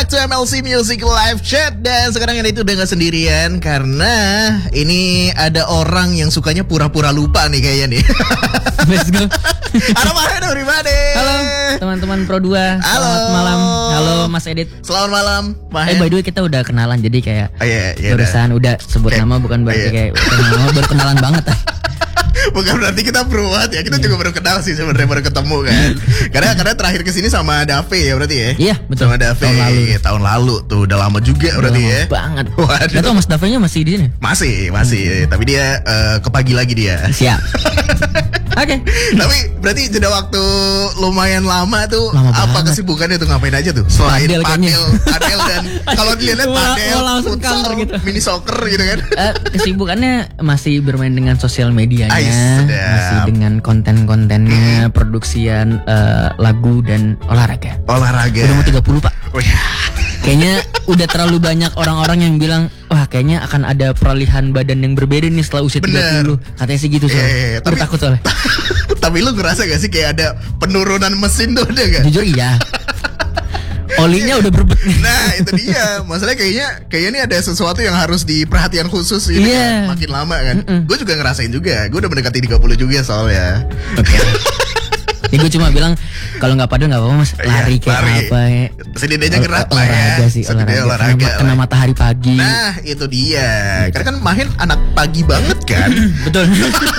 back to MLC Music Live Chat. Dan sekarang ini udah gak sendirian, karena ini ada orang yang sukanya pura-pura lupa nih kayaknya nih. Let's go. Halo Mahen, everybody. Halo teman-teman Pro 2. Halo. Selamat malam. Halo Mas Edit. Selamat malam Mahen. By the way kita udah kenalan, jadi kayak iya, barusan udah sebut nama, bukan berarti kayak nama, baru kenalan banget. Bukan berarti kita beruat ya, kita juga baru kenal sih sebenarnya, baru ketemu kan. Karena terakhir kesini sama Dave ya berarti ya. Iya betul. Sama Dave tahun lalu tuh, udah lama juga berarti ya. Banget. Waduh. Gak tau Mas Dave-nya masih di sini? Masih. Tapi dia ke pagi lagi dia. Siap. Oke. Tapi berarti jeda waktu lumayan lama tuh. Apa kesibukannya tuh, ngapain aja tuh? Selain padel dan kalau dilihat padel, futsal, gitu. Mini soccer gitu kan. Kesibukannya masih bermain dengan sosial medianya. Masih dengan konten-kontennya, produksian lagu dan olahraga. Udah mau 30 Pak. Oh ya. Kayaknya udah terlalu banyak orang-orang yang bilang, wah kayaknya akan ada peralihan badan yang berbeda nih setelah usia 30. Katanya sih gitu soalnya. Tapi takut soalnya. Tapi lu ngerasa gak sih kayak ada penurunan mesin tuh, ada gak? Jujur iya. Olinya udah berbet. Nah itu dia. Masalahnya kayaknya ini ada sesuatu yang harus diperhatian khusus ini kan, makin lama kan. Gue juga ngerasain juga. Gue udah mendekati 30 juga soalnya. Oke. Ya gue cuma bilang kalau nggak padel nggak apa-apa Mas, lari kayak apa ya. Setidaknya gerak lah ya. Olahraga sih, olahraga. Kena matahari pagi. Nah itu dia. Karena kan Mahen anak pagi banget kan. Betul.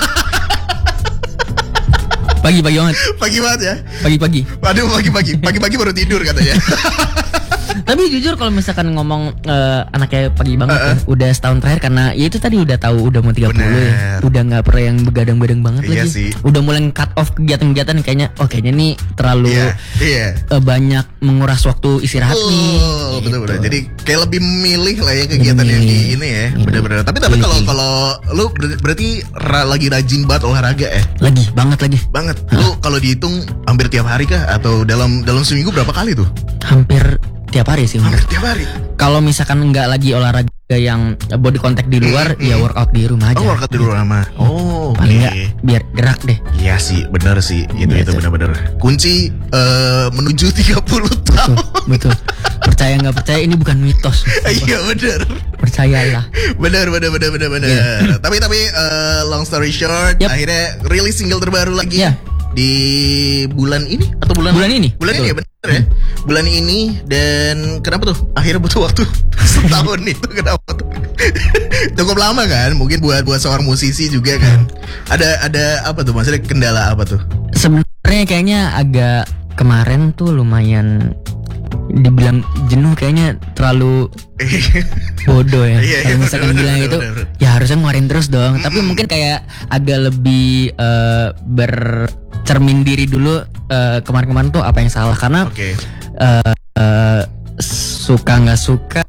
Pagi banget. Pagi banget ya. Pagi. Waduh pagi baru tidur katanya. Tapi jujur kalau misalkan ngomong anaknya pagi banget ya, udah setahun terakhir, karena ya itu tadi udah tahu udah mau 30 ya. Udah gak pernah yang begadang-begadang banget lagi sih. Udah mulai cut off kegiatan-kegiatan kayaknya. Oh kayaknya nih terlalu banyak menguras waktu istirahat nih. Betul. Jadi kayak lebih memilih lah ya kegiatan yang di ini ya. Bener-bener. Tapi kalau lu berarti lagi rajin banget olahraga ya? Lagi banget. Lu kalau dihitung hampir tiap hari kah? Atau dalam seminggu berapa kali tuh? Hampir tiap hari sih. Hampir tiap hari. Kalau misalkan nggak lagi olahraga yang body contact di luar, ya workout di rumah aja. Oh, workout di rumah. Oh, paling nggak biar gerak deh. Iya sih, benar sih. Itu benar-benar kunci menuju 30 tahun. Betul. Percaya nggak percaya, ini bukan mitos. Iya benar. Percayalah. Benar. Yeah. Tapi long story short, akhirnya rilis single terbaru lagi. Di bulan ini atau bulan ini? Bulan ini ya, bener ya. Bulan ini. Dan kenapa tuh akhirnya butuh waktu setahun itu? Kenapa tuh? Cukup lama kan? Mungkin buat seorang musisi juga kan. Ada apa tuh? Maksudnya kendala apa tuh? Sebenarnya kayaknya agak kemarin tuh lumayan dibilang jenuh, kayaknya terlalu bodoh ya. Kalau misalkan bilang gitu, ya harusnya ngeluarin terus dong. Tapi mungkin kayak agak lebih bercermin diri dulu kemarin-kemarin tuh apa yang salah. Karena suka nggak suka